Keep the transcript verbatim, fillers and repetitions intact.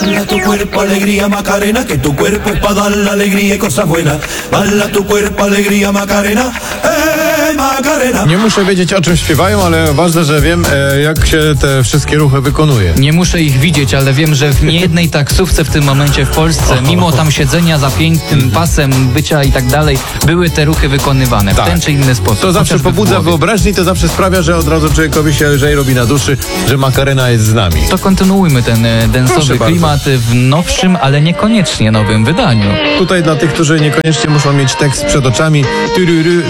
Bala tu cuerpo, alegría, Macarena, que tu cuerpo es para dar la alegría y cosas buenas. Bala tu cuerpo, alegría, Macarena, eh, Macarena. Nie muszę wiedzieć, o czym śpiewają, ale ważne, że wiem, e, jak się te wszystkie ruchy wykonuje. Nie muszę ich widzieć, ale wiem, że w niejednej taksówce w tym momencie w Polsce, mimo tam siedzenia za pięknym pasem, bycia i tak dalej, były te ruchy wykonywane Tak. w ten czy inny sposób. To zawsze chociażby w pobudza głowie. wyobraźni, to zawsze sprawia, że od razu człowiekowi się lżej robi na duszy, że Macarena jest z nami. To kontynuujmy ten e, Proszę densowy bardzo. klimat w nowszym, ale niekoniecznie nowym wydaniu. Tutaj dla tych, którzy niekoniecznie muszą mieć tekst przed oczami, tururu,